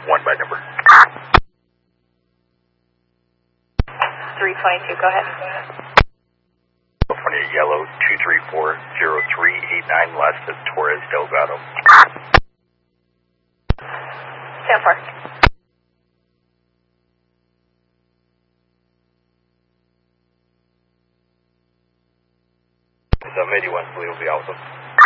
1 by number. 322, go ahead. California Yellow 2340389 last at Torres Delgado. 10-4. Some 81, believe will be also.